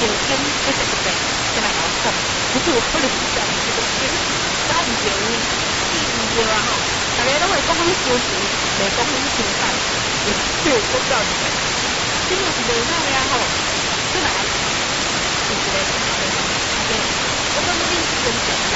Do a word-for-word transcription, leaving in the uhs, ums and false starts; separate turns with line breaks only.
天这个对，跟他讲讲，不是我不能讲，这个天搞唔掂，气唔掂啊吼！大家都会讲你烧钱，袂讲你烧菜，对，我告诉你，这个是袂歹